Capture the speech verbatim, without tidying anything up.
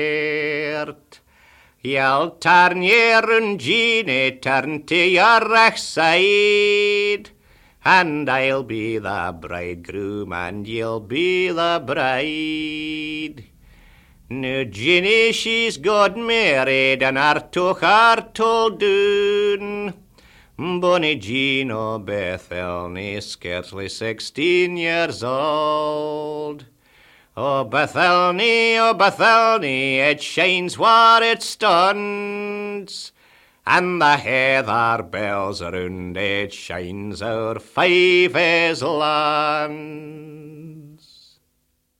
You'll turn your own Jeannie, turn to your right side, and I'll be the bridegroom, and you'll be the bride. Now Jeannie, she's got married, and her took her told doon. Bonnie Jean o' Bethelny, scarcely sixteen years old. Oh, Bethelny, oh, Bethelny, it shines where it stands, and the heather bells around it shines our five is land.